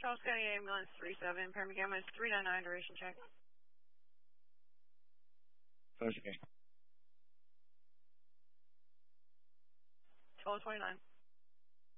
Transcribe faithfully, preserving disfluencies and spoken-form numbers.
Charles County Ambulance three seven, Perry Gamma is three nine nine, duration check. First game. twelve twenty-nine.